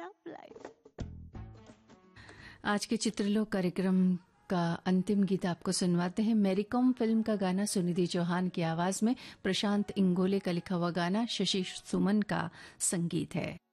Love life. आज के चित्रलोक कार्यक्रम का अंतिम गीत आपको सुनवाते हैं। मेरी कॉम फिल्म का गाना सुनिधि चौहान की आवाज में, प्रशांत इंगोले का लिखा हुआ गाना, शशि सुमन का संगीत है।